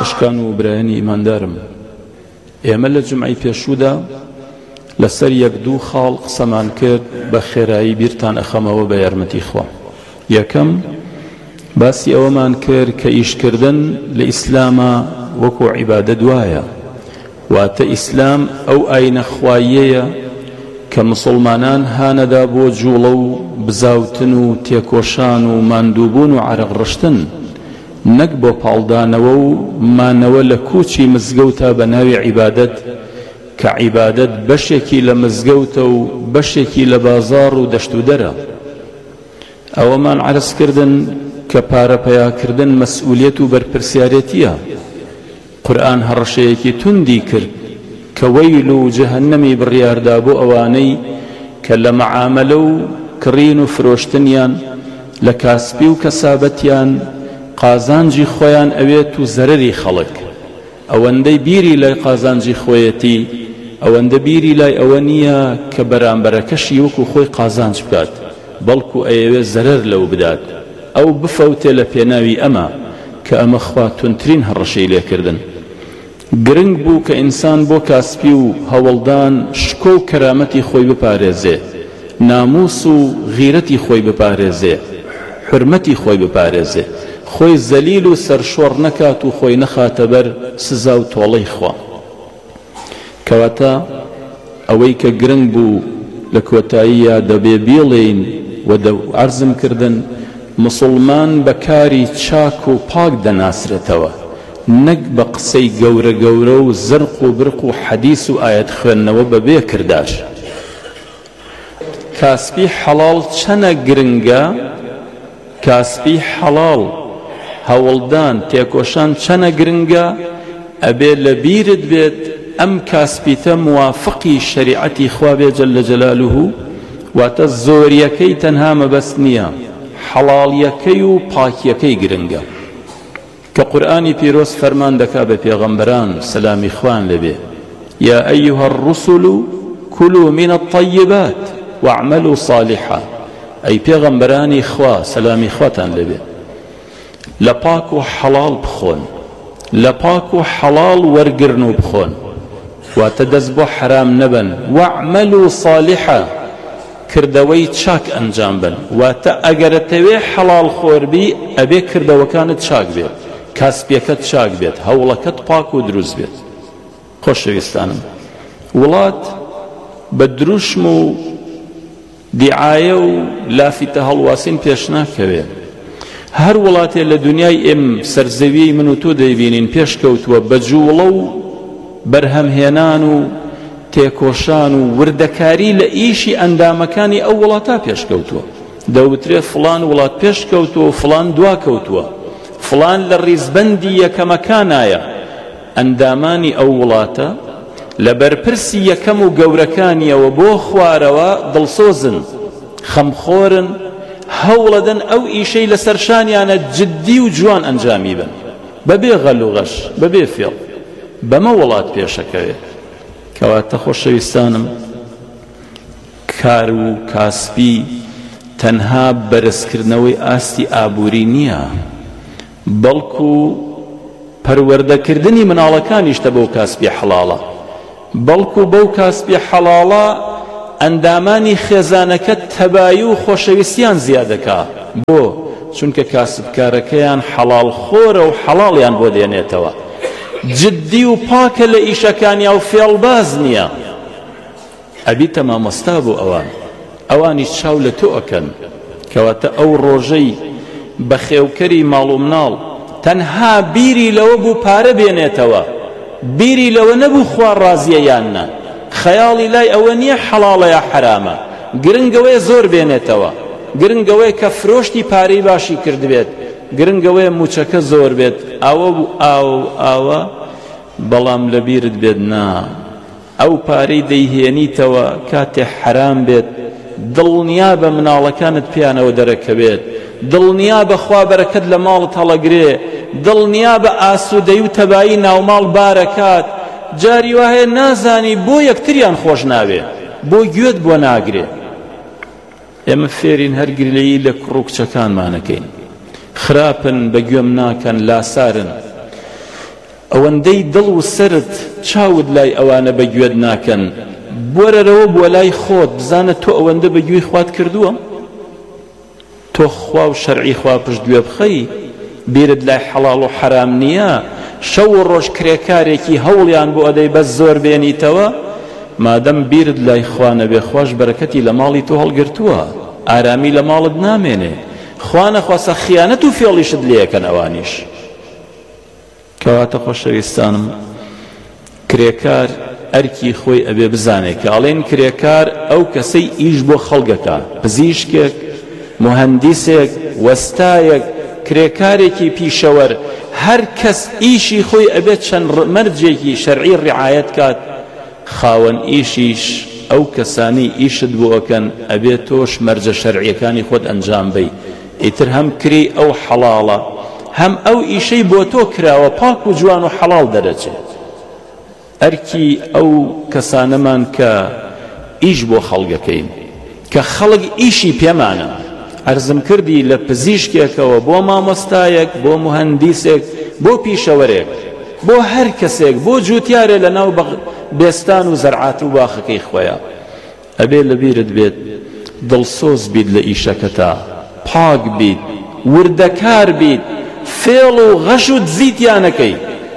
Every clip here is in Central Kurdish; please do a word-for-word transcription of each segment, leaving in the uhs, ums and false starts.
خوشکان و برایانی ئیماندارم، ئێمە لە جمعی پێشوودا لەسەر یەک دوو خاڵ قسەمان کرد بە خێرایی بیرتان ئەخەمەوە بە یارمەتی خوا. یەکەم باسی ئەوەمان کرد کە ئیشکردن لە ئیسلامە وەکو عیبادەت وایە، واتە ئیسلام ئەو ئاینە خواییەیە کە مسلمانان هانەدا بۆ جوڵە و بزاوتن و تێکۆشان و ماندووبوون و عەرق ڕشتن، نەک بۆ پاڵدانەوە و مانەوە لە کوچی مزگەوتە بە ناوی عیبادەت، کە عیبادەت بەشێکی لە مزگەوتە و بەشێکی لە بازاڕ و دەشت و دەرە. ئەوەمان عەرز کردن کە پارەپەیاکردن مەسئولیەت و بەرپرسیارەتیە. قورئان هەڕەشەیەکی توندی کرد کە وەیل و جەهەنەمی بڕیاردا بۆ ئەوانەی کە لە مەعامەلە و کڕین و فرۆشتنیان، لە کاسبی و کەسابەتیان قازانجی خۆیان ئەوێت و زەرەری خەڵک. ئەوەندەی بیری لای قازانجی خۆیەتی، ئەوەندە بیری لای ئەوە نییە کە بەرامبەرەکەشی وەکو خۆی قازانج بکات، بەڵکو ئەیەوێ زەرەر لەو بدات، ئەو بفەوتێ لە پێناوی ئەمە کە ئەمە خوا تونترین هەڕەشەی لێکردن. گرنگ بوو کە ئینسان بۆ کاسبی و هەوڵدان شکۆ و کەرامەتی خۆی بپارێزێ، ناموس و غیرەتی خۆی بپارێزێ، حرمەتی خۆی بپارێزێ، خۆی زەلیل و سەرشۆڕ نەکات و خۆی نەخاتە بەر سزا و تۆڵەی خوا. کەواتە ئەوەی کە گرنگ بوو لە کۆتاییە دەبێ بیڵێین و عەرزم کردن مسلمان بە کاری چاک و پاک دەناسرێتەوە، نەک بە قسەی گەورە گەورە و زەرق و برق و حەدیث و ئایەت خوێندنەوە بەبێ کردار. کاسبی حەڵاڵ چەنە گرنگە، کاسبی حەڵاڵ هەوڵدان تێکۆشان چەنە گرنگە، ئەبێ لە بیرت بێت ئەم کاسبیتە موافقی شەریعەتی خوا بێ جەلە جەلالوه، واتە زۆریەکەی تەنها مەبەست نییە، حەڵاڵیەکەی و پاکیەکەی گرنگە. کە قورئانی پیرۆز فەرمان دەکا بە پێغەمبەران سەلامی خوان لەبێ: یا ئەیها الرسل کلوا من الطیبات واعملوا صالحا. ئەی پێغەمبەرانی خوا سەلامی خواتان لەبێ، لە پاک و حەڵاڵ بخۆن، لە پاک و حەڵاڵ وەرگرن و بخۆن، واتە دەست بۆ حرام نەبن. واعملوا صالحا، کردەوەی چاک ئەنجام بن، واتە ئەگەرەتەوێ حەڵاڵ خۆربی ئەبێ کردەوەکانت چاک بێت، کاسبیەکەت چاک بێت، هەوڵەکەت پاک و دروست بێت. خۆشەویستانم، وڵات بە دروشم و دیعایە و لافتە هەڵواسین پێش ناکەوێ. هەر وڵاتێ لە دنیای ئێم سەرزەویەی من و تۆ دەیبینین پێشکەوتووە بە جوڵە و بەرهەمهێنان و تێکۆشان و وردەکاری لە ئیشی ئەندامەکانی ئەو وڵاتە پێشکەوتووە. دەوترێت فڵان وڵات پێشکەوتووە و فڵان دواکەوتووە، فڵان لە ڕیزبەندی یەکەمەکانایە. ئەندامانی ئەو وڵاتە لە بەرپرسی یەکەم و گەورەکانیەوە بۆ خوارەوە دڵسۆزن، خەمخۆرن، هەوڵەدەن ئەو ئیشەی لەسەر شانیانە جددی و جوان ئەنجامی بن، بەبێ غەل و غەش، بەبێ فێڵ. بەمە وڵات پێشەکەوێت. کەواتە خۆشەویستانم، کار و کاسبی تەنها بەرزکردنەوەی ئاستی ئابووری نییە، بەڵکو پەروەردەکردنی مناڵەکانیشتە بەو کاسبی حەڵاڵە، بەڵکو بەو کاسبی حەڵاڵە ئەندامانی خێزانەکە تەبایی و خۆشەویستیان زیادەکا. بۆ؟ چونکە کاسبکارەکەیان حەڵاڵ خۆرە و حەڵاڵیان بۆ دێنێتەوە، جددی و پاکە لە ئیشەکانیا و فێڵباز نییە. ئەبیتە مامۆستا بۆ ئەوان، ئەوانی چاو لە تۆ ئەکەن. کەواتە ئەو ڕۆژەی بە خێوکەری ماڵ و مناڵ تەنها بیری لەوە بوو پارە بێنێتەوە، بیری لەوە نەبوو خوا ڕازیە یان نە، خەیاڵی لای ئەوە نییە حەڵاڵە یا حرامە، گرنگەوەی زۆر بێنێتەوە، گرنگەوەی کە فرۆشتی پارەی باشی کردبێت، گرنگەوەی موچەکە زۆر بێت، ئەوە بوو ئاو ئاوە. بەڵام لە بیرت بێت نا، ئەو پارەی دەیهێنیتەوە کاتێ حرام بێت، دڵنیا بە مناڵەکانت پیانەوە دەرەکەوێت، دڵنیا بە خوا بەرەکەت لە ماڵت هەڵەگرێ، دڵنیا بە ئاسوودەی و تەبایی ناوماڵ بارەکات. جاری وایە نازانی بۆ یەکتریان خۆش ناوێ، بۆ گوێت بۆ ناگرێ. ئێمە فێرین هەر گرلەیی لە کوڕ و کچەکانمانەکەین، خراپن، بە گوێم ناکەن، لاسارن. ئەوەندەی دڵ و سرت چاود لای ئەوانە بەگوێت ناکەن بۆرەرەوە بۆ لای خۆت بزانە تۆ ئەوەندە بەگوێی خوات کردووە تۆ خوا و شەرعی خوا پشت گوێ بخەی بیرت لای حەڵاڵ و حەرام نییە شەو و ڕۆژ کرێکارێکی هەوڵیان بۆ ئەدەی بەس زۆر بێنیتەوە مادەم بیرت لای خوا نەبێ خوش بەرەکەتی لە ماڵی تۆ هەڵگرتووە ئارامی لە ماڵت نامێنێ خوا نەخواسە خیانەت و فێڵیشت لێکەن ئەوانیش کەواتە خۆشەویستانم کرێکار ئەرکی خۆی ئەبێ بزانێ کە ئەڵێن کرێکار ئەو کەسەی ئیش بۆ خەڵگەکە پزیشکێک مهندیسێک وەستایەک کرێکارێکی پیشەوەر هەر کەس ئیشی خۆی ئەبێت چەند مەرجێکی شەرعی ڕعایەت کات خاوەن ئیشیش ئەو کەسانی ئیشت بۆکەن ئەبێت تۆش مەرجە شەرعیەکانی خۆت ئەنجام بەی ئیتر هەم کری ئەو حەڵاڵە هەم ئەو ئیشەی بۆ تۆ کراوە پاک و جوان و حەڵاڵ دەرەچێت ئەرکی ئەو کەسانەمان کە ئیش بۆ خەڵگەکەین کە خەڵک ئیشی پێمانە عەرزم کردی لە پزیشکێکەوە بۆ مامۆستایەک بۆ مهندیسێک بۆ پیشەوەرێک بۆ هەر کەسێک بۆ جوتیارێ لە ناو بێستان و زەرعات و باخەکەی خۆیە ئەبێ لەبیرت بێت دڵسۆز بیت لە ئیشەکەتا پاک بیت وردەکار بیت فێڵ و غەش و دزیتیانەکەی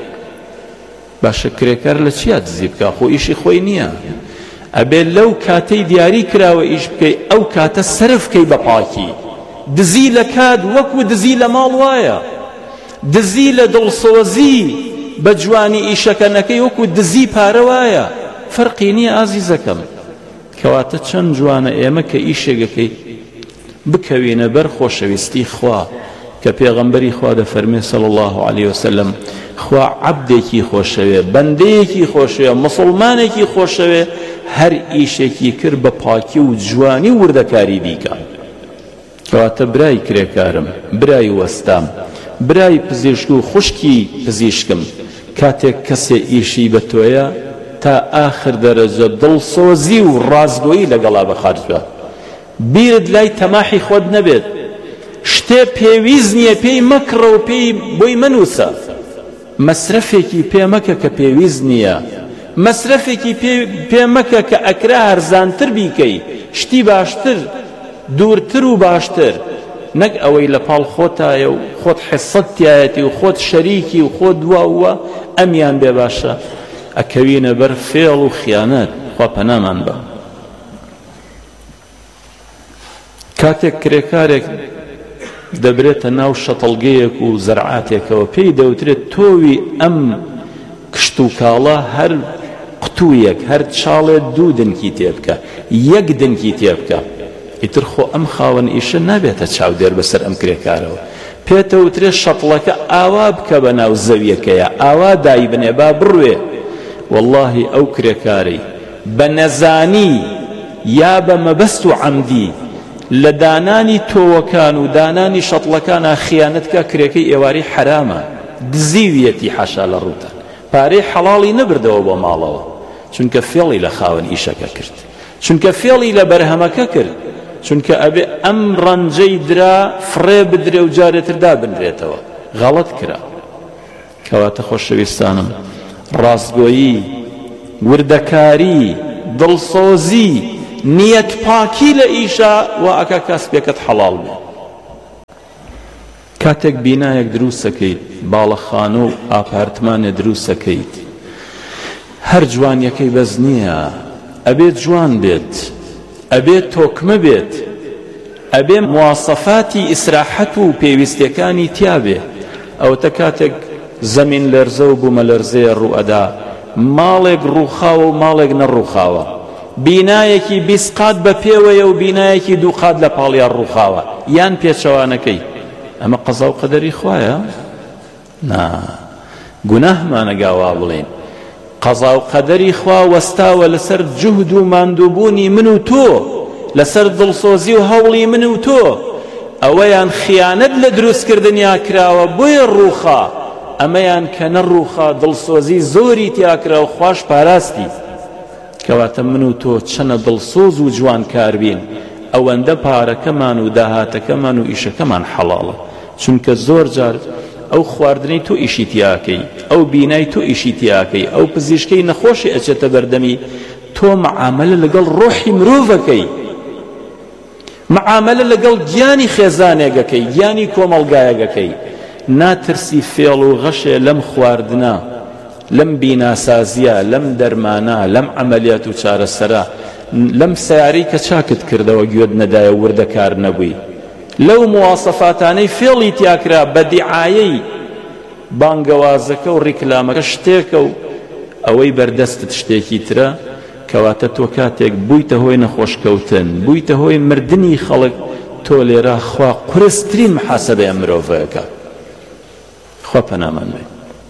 باشە کرێکار لە چیا دزی بکە خۆ ئیشی خۆی نییە ئەبێ لەو کاتەی دیاری کراوە ئیش بکەی ئەو کاتە سرف بکەی بە پاکی دزی لە کات وەکو دزی لە ماڵ وایە دزی لە دڵسۆزی بە جوانی ئیشەکە نەکەی وەکو دزی پارە وایە فەرقی نییە ئازیزەکەم کەواتە چەند جوانە ئێمە کە ئیشێگەکەی بکەوینە بەر خۆشەویستی خوا کە پێغەمبەری خوا دەفەرمێ صلی الله علیه وسلم خوا عەبدێکی خۆشەوێ بەندەیەکی خۆشەوێ مسڵمانێکی خۆشەوێ هەر ئیشێکی کرد بە پاکی و جوانی و وردەکاری بیکە کەواتە برای کرێکارم برای وەستام برای پزیشک و خوشکی پزیشکم کاتێک کەسێ ئیشی بە تۆیە تا ئاخر دەرەجە دڵسۆزی و ڕازگۆیی لەگەڵا بەخارجە بیرت لای تەماحی خۆت نەبێت شتێ پێویست نییە پێی مەکڕە و پێی بۆی منووسە مەسرەفێکی پێ مەکە کە پێویست نییە مەسرەفێکی پێ مەکە کە ئەکرا هەرزانتر بیکەی شتی باشتر دوورتر و باشتر نەک ئەوەی لە پاڵ خۆتایە و خۆت حسەت تایەتی و خۆت شەریکی و خۆت دواوە ئەمیان بێ باشە ئەکەوینە بەر فێڵ و خیانەت خوا پەنامان بە کاتێک کرێکارێک دەبرێتە ناو شەتەڵگەیەک و زەرعاتێکەوە پێی دەوترێت تۆوی ئەم کشت و کاڵە هەر قوتوویەک هەر چاڵێت دوو دنکی تێ بکە یەک دنکی تێ بکە ئیتر خۆ ئەم خاوەن ئیشە نابێتە چاودێر بەسەر ئەم کرێکارەوە پێتەوترێت شەتڵەکە ئاوا بکە بە ناو زەویەکەیە ئاوا دای بنێ با بڕوێ واللهی ئەو کرێکارەی بە نەزانی یا بە مەبەست و عەمدی لە دانانی تۆوەکان و دانانی شەتڵەکانە خیانەتکە کرێکەی ئێواری حرامە دزیویەتی حەشا لە ڕووتان پارەی حەڵاڵی نەبردەوە بۆ ماڵەوە چونکە فێڵی لە خاوەن ئیشەکە کرد چونکە فێڵی لە بەرهەمەکە کرد چونکە ئەبێ ئەم ڕەنجەی درا فڕێ بدرێ و جارێتر دابنرێتەوە غەڵەت کرا کەواتە خۆشەویستانم ڕاستگۆیی وردەکاری دڵسۆزی نیەت پاکی لە ئیشە و ئەکە کەسبێکت حەڵاڵ بێ کاتێک بینایەک دروستەکەیت باڵەخانە و ئاپارتمانێ دروستەکەیت هەر جوانیەکەی بەس نییە ئەبێت جوان بێت ئەبێت تۆکمە بێت ئەبێ مواسەفاتی ئیسراحەت و پێویستیەکانی تیا بێ ئەوەتە کاتێک زەمین لەرزە و بوومە لەرزەیە ڕوئەدا ماڵێک ڕووخاوە و ماڵێک نەڕووخاوە بینایەکی بیست قات بە پێوەیە و بینایەکی دوو قات لە پاڵیان ڕووخاوە یان پێچەوانەکەی ئەمە قەزا و قەدەری خوایە نا گوناهمانەگا وا بڵێن قەزا و قەدەری خوا وەستاوە لەسەر جوهد و ماندووبوونی من و تۆ لەسەر دڵسۆزی و هەوڵی من و تۆ ئەوەیان خیانەت لە دروستکردنیا کراوە بۆیە ڕووخا ئەمەیان کە نەڕووخا دڵسۆزی زۆری تیاکرا و خوش پاراستی کەواتە من و تۆ چەنە دڵسۆز و جوان کاربین ئەوەندە پارەکەمان و داهاتەکەمان و ئیشەکەمان حەڵاڵە چونکە زۆر جار ئەو خواردنەی تۆ ئیشی تیاکەی ئەو بینای تۆ ئیشی تیاکەی ئەو پزیشکەی نەخۆشی ئەچێتە بەردەمی تۆ معاملە لەگەڵ ڕۆحی مرۆڤەکەی معاملە لەگەڵ گیانی خێزانێگەکەی گیانی کۆمەڵگایەگەکەی ناترسی فێڵ و غەشێ لەم خواردنە لەم بیناسازیە لەم دەرمانە لەم عەمەلیات و چارەسەرە لەم سیارەی کە چاکت کردەوە گوێت نەدایە وردەکار نەبووی لەو مواسەفاتانەی فێڵی تیاکرا بە دیعایەی بانگەوازەکە و ڕیکلامەکە شتێکە و ئەوەی بەردەستت شتێکی ترە کەواتە تۆ کاتێک بوویتە هۆی نەخۆشکەوتن بوویتە هۆی مردنی خەڵک تۆ لێرە خوا قورسترین محاسەبەیە مرۆڤەکە خوا پەنامان بێ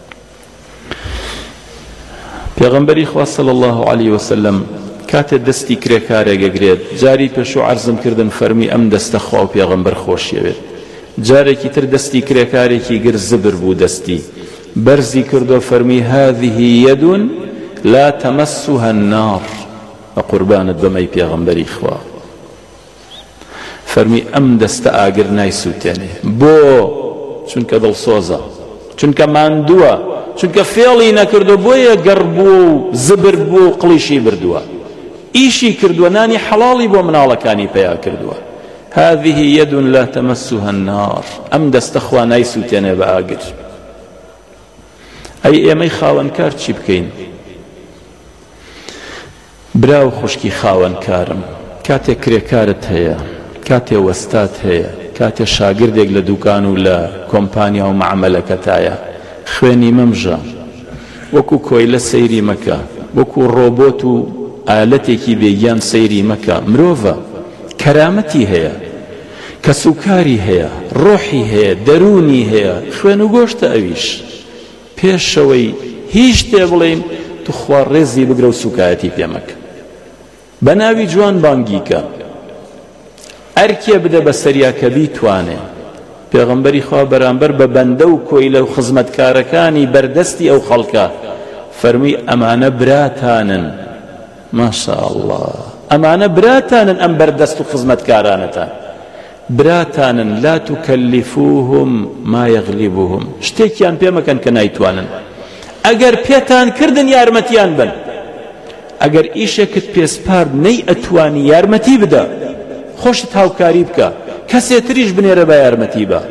پێغەمبەری خوا صلی الله علیه وسلم کاتێ دەستی کرێکارێک ئەگرێت جاری پێشوو عەرزم کردن فەرمی ئەم دەستە خوا و پێغەمبەر خۆشیەوێت جارێکی تر دەستی کرێکارێکی گر زبر بوو دەستی بەرزی کردو فەرمی هذه يد لا تمسها النار وقربانت بەمەی پێغەمبەری خوا فەرمی ئەم دەستە ئاگر نایسووتێنێ بۆ چونکە دڵسۆزە چونکە ماندووە چونکە فێڵی نەکردو بۆیە گەڕ بوو و زبر بوو و قڵیشی بردووە ئیشی کردووە نانی حەڵاڵی بۆ مناڵەکانی پەیا کردووە هذه يد لا تمسها النار ئەم دەستە خوا نایسووتێنێ بە ئاگر ئەی ئێمەی خاوەنکار چی بکەین براو خوشکی خاوەنکارم کاتێک کرێکارت هەیە کاتێ وەستات هەیە کاتێ شاگردێک لە دوکان و لە کۆمپانیا و معاملەکەتایە خوێنی مەمژە وەکو کۆیلە سەیری مەکە وەکو ڕۆبۆت و ئالەتێکی بێگیان سەیری مەکە مرۆڤە کەرامەتی هەیە کەسوکاری هەیە ڕۆحی هەیە دەرونی هەیە خوێن و گۆشتە ئەویش پێشەوەی هیچ شتێ بڵێم تو خوا ڕێزی بگرە و سوکایەتی پێمەکە بە ناوی جوان بانگیکە ئەرکێ بدە بە سەریا کە بیتوانێ پێغەمبەری خوا بەرامبەر بە بەندە و کۆیلە و خزمەتکارەکانی بەردەستی ئەو خەڵکە فەرمی ئەمانە براتانن ماشاء الله ئەمانە براتانن ئەم بەردەست و خزمەتکارانەتان براتانن لا تكلفوهم ما يغلبهم شتێکیان پێمەکەن کە نایتوانن ئەگەر پێتان کردن یارمەتیان بن ئەگەر ئیشێکت پێسپارد نەی ئەتوانی یارمەتی بدە خۆشت هاوکاری بکە کەسێ تریش بنێرە بە یارمەتی بە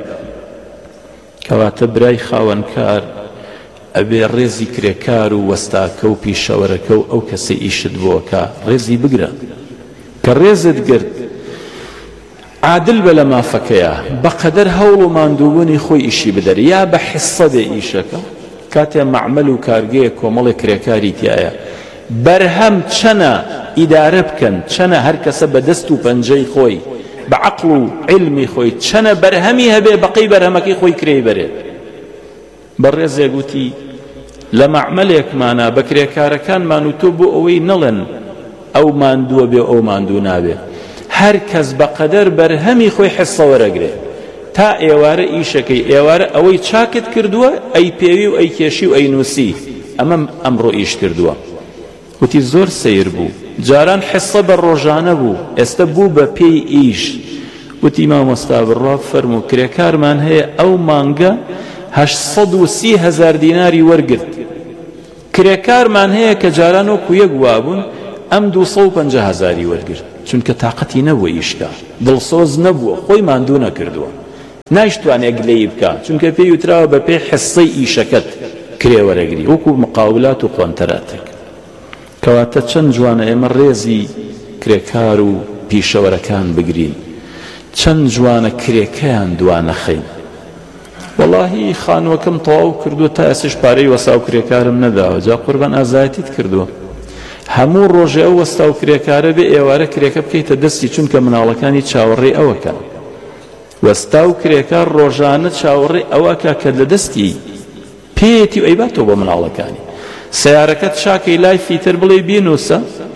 کەواتە برای خاوەنکار ئەبێ ڕێزی کرێکار و وەستاکە و پیشەوەرەکە و ئەو کەسە ئیشت بۆکە ڕێزی بگرە کە ڕێزت گرت عادل بە لە مافەکەیە بەقەدەر هەوڵ و ماندووبوونی خۆی ئیشی بدەر یا بە حیسە دێ ئیشەکە کاتێ معمەل و کارگەیە کۆمەڵی کرێکاری تایە بەرهەم چەنە ئیدارە بکەن چەنە هەر کەسە بە دەست و پەنجەی خۆی بە عەقڵ و علمی خۆی چەنە بەرهەمی هەبێ بەقەی بەرهەمەکەی خۆی کرێی بەرێت بەڕێزێک گوتی لە مەعمەلێکمانە بە کرێکارەکانمان و تۆ بۆ ئەوەی نەڵێن ئەو ماندووە بێ ئەو ماندوو نابێ هەر کەس بەقەدەر بەرهەمی خۆی حیسە وەرەگرێ تا ئێوارە ئیشەکەی ئێوارە ئەوەی چاکت کردووە ئەی پێوی و ئەی کێشی و ئەی نووسی ئەمەم ئەمڕۆ ئیش کردووە وتی زۆر سیر بوو جاران حیسە بە ڕۆژانە بوو ئێستا بوو بە پێی ئیش وتی مامۆستا بڕوا فەرموو کرێکارمان هەیە ئەو مانگە هەشت سەد و سی هەزار دیناری وەرگرت کرێکارمان هەیە کە جاران وەکو یەک وابوون ئەم دوو سەد و پەنجا هەزاری وەرگرت چونکە تاقەتی نەبووە ئیشکە دڵسۆز نەبووە خۆی ماندوو نەکردووە نایشتوانێ گلەی بکە چونکە پێی وتراوە بە پێی حیسەی ئیشەکەت کرێ وەرەگری وەکو مقاولات و قۆنتەراتێک کەواتە چەند جوانە ئێمە ڕێزی کرێکار و پیشەوەرەکان بگرین چەند جوانە کرێکەیان دوانەخەین وەڵاهی خانووەکەم تەواو کردووە تا ئێسش پارەی وەسا و کرێکارم نەداوە جا قوربان ئازایەتیت کردووە هەموو ڕۆژێ ئەو وەستا و کرێکارە بێ ئێوارە کرێکە بکەیتە دەستی چونکە مناڵەکانی چاوەڕێی ئەوەکەن وەستا و کرێکار ڕۆژانە چاوەڕێی ئەوەکە کە لە دەستی پێیەتی و ئەیباتەوە بۆ مناڵەکانی سیارەکەت شاکەی لای فیتر بڵێ بینووسە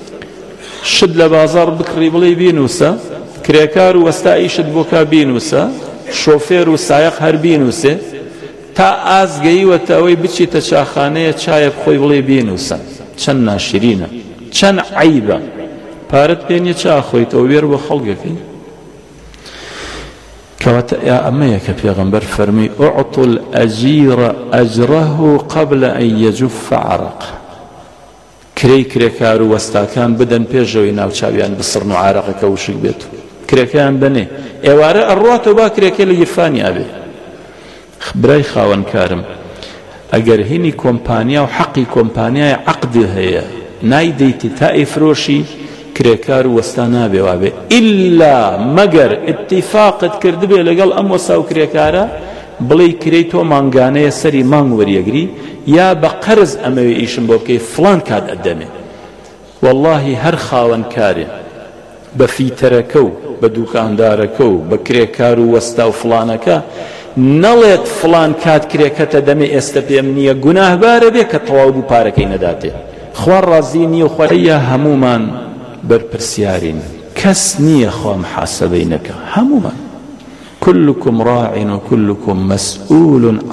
شت لە بازاڕ بکڕی بڵێ بینووسە کرێکار و وەستا ئیشت بۆکە بینووسە شۆفێر و سایق هەر بینووسێ تا ئازگەیوەتە ئەوەی بچیتە چاخانەیە چایە بخۆی بڵێ بینووسە چەند ناشرینە چەند عەیبە پارەت پێ نییە چا خۆیتەوە وێر بۆ خەڵگەکەی کەواتە ئەمەیە کە پێغەمبەر فەرمی ئوعطوا الأجير أجره قبل أن يجف عرق کرێی کرێکار و وەستاکان بدەن پێشەوەی ناوچاویان بسڕن و عارەقەکە وشک بێت و کرێکیان بنێ ئێوارە ئەڕواتەوە با کرێکە لە گیرفانی ئابێ. برای خاوەنکارم ئەگەر هینی کۆمپانیا و حەقی کۆمپانیای عەقدی هەیە نایدەیتی تا ئەیفرۆشی کرێکار و وەستا نابێ وابێ ئیلا مەگەر ئیتیفاقت کردبێ لەگەڵ ئەم وەستا و کرێکارە بڵێ کرێی تۆ مانگانەیە سەری مانگ وەریەگری یا بە قەرز ئەمەوێ ئیشم بۆ بکەی فڵان کات ئەدەمێ. واللهی هەر خاوەنکارێ بە فیتەرەکە و بە دوکاندارەکە و بە کرێکار و وەستا و فڵانەکە نەڵێت فڵان کات کرێکەتە دەمێ ئێستا پێم نییە گوناهبارە بێ کە تەواو بوو پارەکەی نەداتێ. خوا ڕازی نییە و خوارەیە هەمومان بەرپرسیارین کەس نییە خوا محاسەبەی نەکە هەمومان. كلكم راع وكلكم مسؤول